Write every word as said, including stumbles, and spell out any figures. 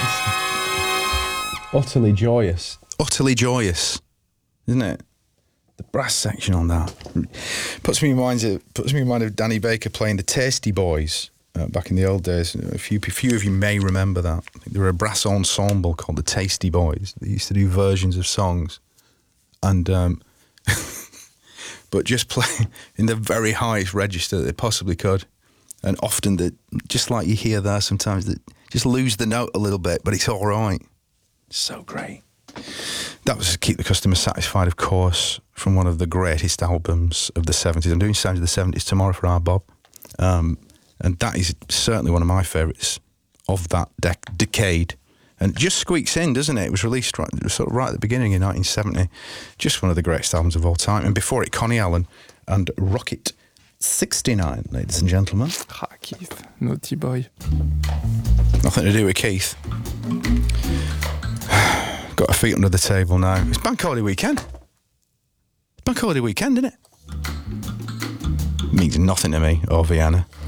Utterly joyous. Utterly joyous, isn't it? The brass section on that puts me in mind of puts me in mind of Danny Baker playing the Tasty Boys uh, back in the old days. A few a few of you may remember that. I think there were a brass ensemble called the Tasty Boys. They used to do versions of songs, and um, but just play in the very highest register that they possibly could, and often that just like you hear there sometimes that just lose the note a little bit, but it's all right. So great. That was Keep the Customer Satisfied, of course, from one of the greatest albums of the seventies. I'm doing Sounds of the seventies tomorrow for our Bob. Um, and that is certainly one of my favourites of that dec- decade. And it just squeaks in, doesn't it? It was released right, sort of right at the beginning in nineteen seventy. Just one of the greatest albums of all time. And before it, Connie Allen and Rocket sixty-nine, ladies and gentlemen. Ah, Keith, naughty boy. Nothing to do with Keith. Got our feet under the table now. It's Bank Holiday weekend. It's Bank Holiday weekend, isn't it? Means nothing to me or Vienna.